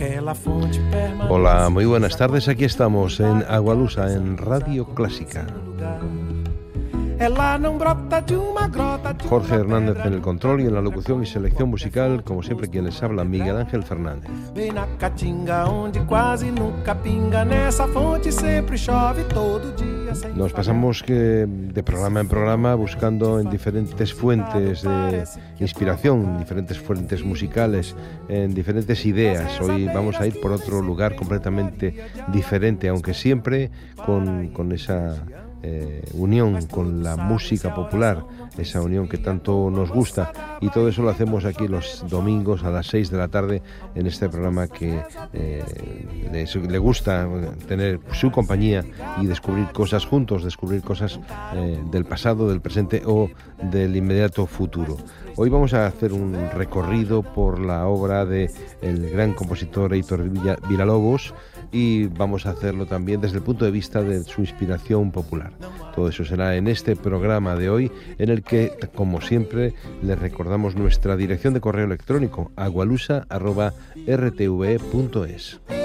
Hola, muy buenas tardes. Aquí estamos en Agualusa, en Radio Clásica. Jorge Hernández en el control y en la locución y selección musical, como siempre, quien les habla, Miguel Ángel Fernández. Nos pasamos de programa en programa buscando en diferentes fuentes de inspiración, diferentes fuentes musicales, en diferentes ideas. Hoy vamos a ir por otro lugar completamente diferente, aunque siempre con esa unión con la música popular, esa unión que tanto nos gusta, y todo eso lo hacemos aquí los domingos a las 6 de la tarde en este programa que le gusta tener su compañía y descubrir cosas juntos, descubrir cosas del pasado, del presente o del inmediato futuro. Hoy vamos a hacer un recorrido por la obra de el gran compositor Heitor Villa-Lobos, y vamos a hacerlo también desde el punto de vista de su inspiración popular. Todo eso será en este programa de hoy, en el que, como siempre, les recordamos nuestra dirección de correo electrónico, agualusa@rtve.es.